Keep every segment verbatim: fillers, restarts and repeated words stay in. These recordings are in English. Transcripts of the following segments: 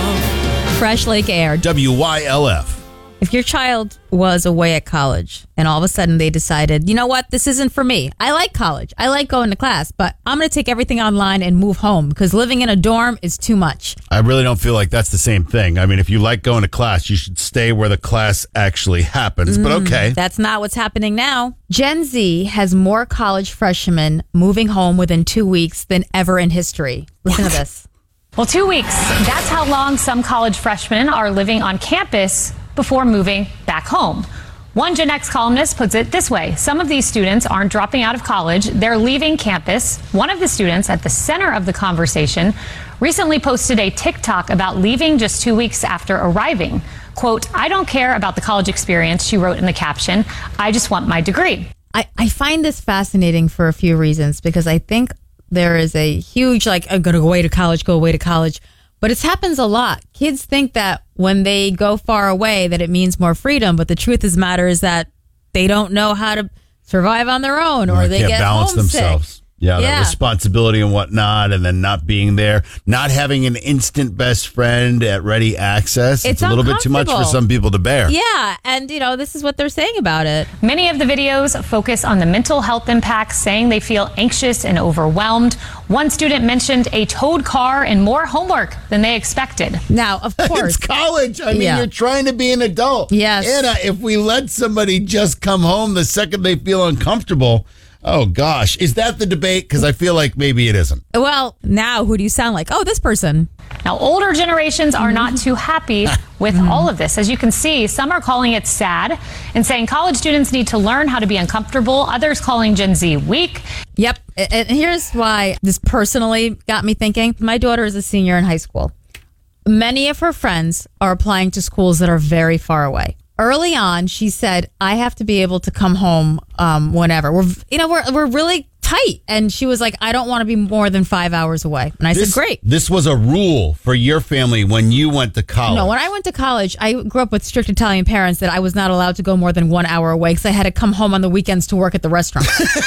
Fresh Lake Air. W Y L F. If your child was away at college and all of a sudden they decided, you know what, this isn't for me. I like college. I like going to class, but I'm going to take everything online and move home because living in a dorm is too much. I really don't feel like that's the same thing. I mean, if you like going to class, you should stay where the class actually happens, but okay. Mm, that's not what's happening now. Gen Z has more college freshmen moving home within two weeks than ever in history. Listen What? to this. Well, two weeks. That's how long some college freshmen are living on campus before moving back home. One Gen X columnist puts it this way. Some of these students aren't dropping out of college. They're leaving campus. One of the students at the center of the conversation recently posted a TikTok about leaving just two weeks after arriving. Quote, I don't care about the college experience, she wrote in the caption. I just want my degree. I, I find this fascinating for a few reasons because I think there is a huge, like, I'm going to go away to college, go away to college. But it happens a lot. Kids think that when they go far away that it means more freedom. But the truth of the matter is that they don't know how to survive on their own or Or they can't get balance homesick. themselves. Yeah, Yeah. that responsibility and whatnot, and then not being there, not having an instant best friend at ready access. It's, It's a little bit too much for uncomfortable. some people to bear. Yeah, and, you know, this is what they're saying about it. Many of the videos focus on the mental health impacts, saying they feel anxious and overwhelmed. One student mentioned a towed car and more homework than they expected. Now, of course. It's college. I mean, Yeah. you're trying to be an adult. Yes. Anna, if we let somebody just come home the second they feel uncomfortable, oh gosh, is that the debate? Because I feel like maybe it isn't. Well, now who do you sound like? Oh, this person. Now, older generations are not too happy with all of this. As you can see, some are calling it sad and saying college students need to learn how to be uncomfortable. Others calling Gen Z weak. Yep. And here's why this personally got me thinking. My daughter is a senior in high school. Many of her friends are applying to schools that are very far away. Early on, she said, I have to be able to come home um, whenever. We're, you know, we're, we're really tight. And she was like, I don't want to be more than five hours away. And I This, said, great. This was a rule for your family when you went to college. No, when I went to college, I grew up with strict Italian parents that I was not allowed to go more than one hour away because I had to come home on the weekends to work at the restaurant.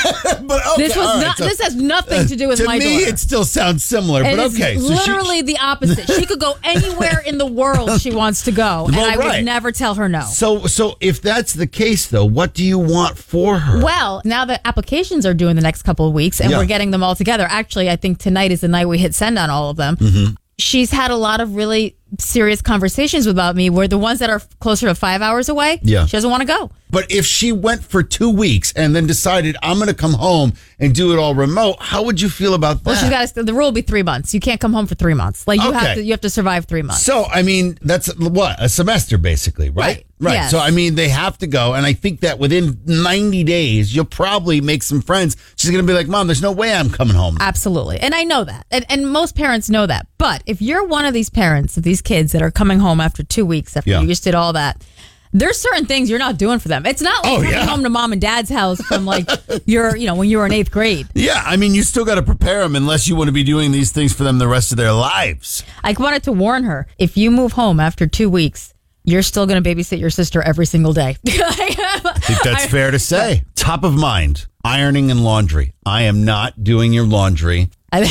but okay, This was all right, not, so- this has nothing to do with to my me, daughter. it still sounds similar, And but it's okay. So she- literally the opposite. She could go anywhere in the world she wants to go, and Well, I right. would never tell her no. So, so if that's the case, though, what do you want for her? Well, now the applications are due in the next couple of weeks, and Yeah. we're getting them all together. Actually, I think tonight is the night we hit send on all of them. Mm-hmm. She's had a lot of really serious conversations about me where the ones that are closer to five hours away, Yeah. she doesn't want to go. But if she went for two weeks and then decided I'm going to come home and do it all remote, how would you feel about that? Well, she's got to. The rule will be three months. You can't come home for three months. Like you Okay. have to. You have to survive three months. So, I mean, that's what? A semester, basically, right? Right. Right. Yes. So, I mean, they have to go. And I think that within ninety days, you'll probably make some friends. She's going to be like, Mom, there's no way I'm coming home. Absolutely. And I know that. And, and most parents know that. But if you're one of these parents of these kids that are coming home after two weeks after Yeah. you just did all that, there's certain things you're not doing for them. It's not like Oh, coming yeah. home to mom and dad's house from like your, you know, when you were in eighth grade. Yeah. I mean, you still got to prepare them unless you want to be doing these things for them the rest of their lives. I wanted to warn her, if you move home after two weeks, you're still going to babysit your sister every single day. I think that's fair to say. Top of mind, ironing and laundry. I am not doing your laundry.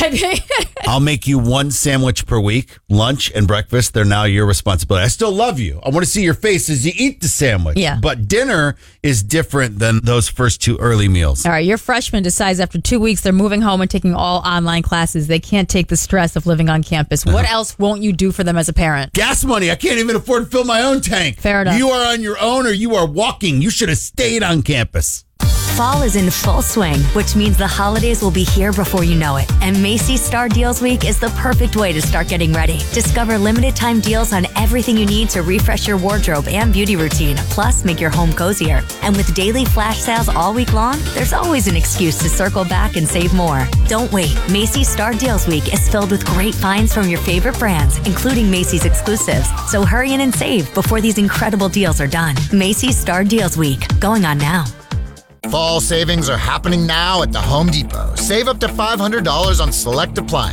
I'll make you one sandwich per week, lunch and breakfast. They're now your responsibility. I still love you. I want to see your face as you eat the sandwich. Yeah. But dinner is different than those first two early meals. All right, your freshman decides after two weeks they're moving home and taking all online classes. They can't take the stress of living on campus. What else won't you do for them as a parent? Gas money. I can't even afford to fill my own tank. Fair enough. You are on your own or you are walking. You should have stayed on campus. Fall is in full swing, which means the holidays will be here before you know it. And Macy's Star Deals Week is the perfect way to start getting ready. Discover limited time deals on everything you need to refresh your wardrobe and beauty routine, plus make your home cozier. And with daily flash sales all week long, there's always an excuse to circle back and save more. Don't wait. Macy's Star Deals Week is filled with great finds from your favorite brands, including Macy's exclusives. So hurry in and save before these incredible deals are done. Macy's Star Deals Week, going on now. Fall savings are happening now at the Home Depot. Save up to five hundred dollars on select appliances.